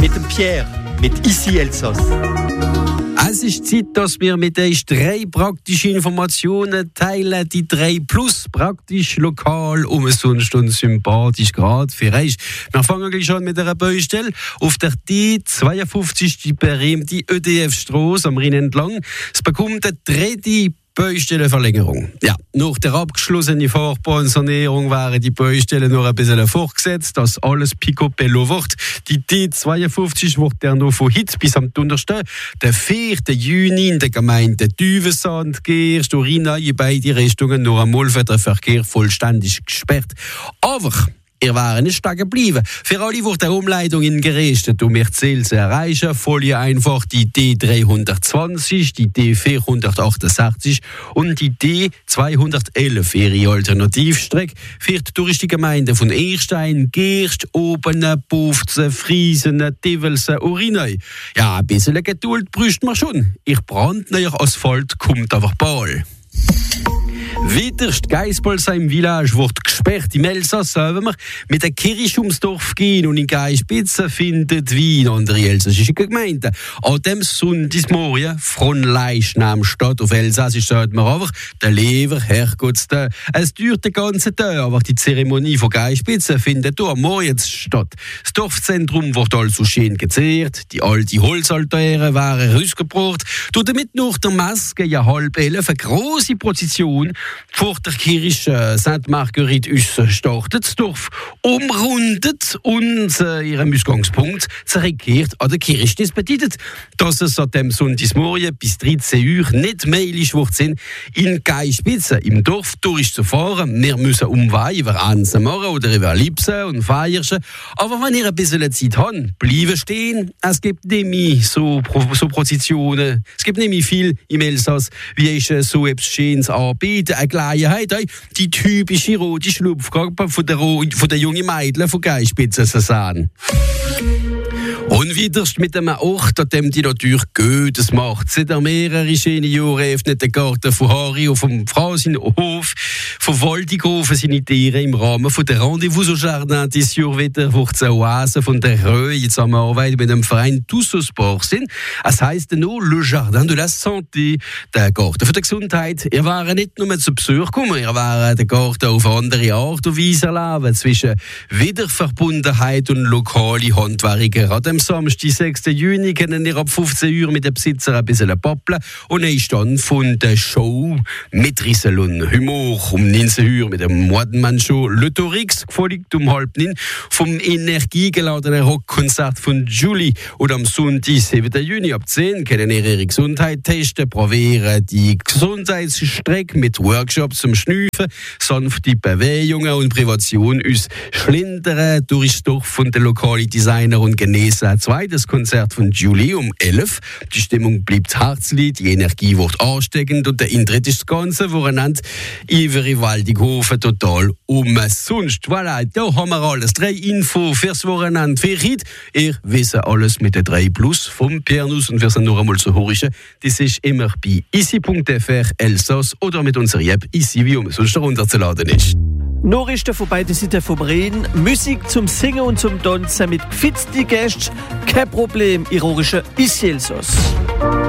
mit dem Pierre, mit Ici Elsass. Es ist Zeit, dass wir mit euch 3 praktische Informationen teilen. Die 3 plus praktisch, lokal, umsonst und sympathisch gerade für euch. Wir fangen gleich an mit einer Baustelle. Auf der D52 die berühmte ÖDF-Straße am Rhein entlang. Es bekommt eine 3. Baustellenverlängerung. Ja, nach der abgeschlossenen Fahrbahnsanierung wären die Baustellen noch ein bisschen fortgesetzt, dass alles picobello wird. Die D52 wird dann noch von heute bis am Donnerstag, der 4. Juni in der Gemeinde Düvensand geerst, Urina in beide Richtungen noch einmal für den Verkehr vollständig gesperrt. Aber ihr wären nicht stehen geblieben. Für alle, die der Umleitung in Gerestet um ihr Ziel zu erreichen, folgen einfach die D320, die D468 und die D211, ihre Alternativstrecke, führt durch die Gemeinden von Erstein, Gerst, Obenen, Bufzen, Friesen, Tivelsen, Urinei. Ja, ein bisschen Geduld bräuchte man schon. Ich brandneuer Asphalt kommt aber bald. Widerst Geispolsheim Village wird gesperrt. Im Elsass sollen wir mit der Kirche ums Dorf gehen und in Geispitze findet wie in andere elsassische Gemeinden. An dem Sonntagmorgen von Leichnam statt auf Elsassisch sagt man einfach, der Lever, Herrgottstag. Es dauert den ganzen Tag, aber die Zeremonie von Geispitze findet hier am Morgen statt. Das Dorfzentrum wird also schön gezehrt, die alte Holzaltäre waren rausgebracht, damit nach der Maske ja 10:30 eine grosse Prozession vor der Kirche St. Marguerite startet, das Dorf umrundet und ihrem Ausgangspunkt zurückkehrt an der Kirche. Das bedeutet, dass es an dem Sonntagmorgen bis 13 Uhr nicht möglich wird, in Geispitze im Dorf durchzufahren. Wir müssen Umwege über Ansen machen oder über Lipsen und Feierschen. Aber wenn ihr ein bisschen Zeit habt, bleiben stehen. Es gibt nicht mehr so Prozessionen. Es gibt nicht mehr viel im Elsass, wie ich so etwas Schönes anbiete. Eine Gelegenheit, die typische rote Schlupfkappe von der jungen Mädchen von Geispitze zu sehen. Und wieder mit einem Ort, an dem die Natur Goethes macht. Seit mehrere schöne Jahre öffnet der Garten von Harry und vom Frasinhof von Waldighofen seine Tiere im Rahmen von der Rendezvous au Jardin des Jahr wieder wird eine Oase von der Röhe in Zusammenarbeit mit dem Verein Tous au Sport sind. Es heisst nur Le Jardin de la Santé, der Garten für die Gesundheit. Ihr wären nicht nur zu Besuch gekommen, ihr wären den Garten auf andere Art und Weise erleben, zwischen Wiederverbundenheit und lokale Handwerker. An dem Samstag, 6. Juni, können wir ab 15 Uhr mit dem Besitzer ein bisschen pappeln und dann ist dann von der Show mit Rissel und Humor um 19 Uhr mit dem Mordenmann-Show Le Torix, gefolgt um 8:30 vom energiegeladenen Rockkonzert von Julie. Und am Sonntag, 7. Juni ab 10 können ihr ihre Gesundheit testen, probieren die Gesundheitsstrecke mit Workshops zum Schnüffeln, sanfte Bewegungen und Privation uns schlendern durch das Dorf von den lokalen Designer und Genesen. Ein zweites Konzert von Julie um 11. Die Stimmung bleibt herzlich, die Energie wird ansteckend und der Eintritt ist das Ganze Wochenende über Waldighofen total umsonst. Voilà, da haben wir alles. 3 Info fürs Wochenende. Für heute, ihr wisst alles mit den 3 Plus vom Pianus und wir sind noch einmal zu hören. Das ist immer bei isi.fr Elsass oder mit unserer App Isi, wie umsonst herunterzuladen ist. Nachrichten von beiden Seiten vom Rhein, Musik zum Singen und zum Tanzen mit gefitzten Gästen, kein Problem, ironische Isi Elsass.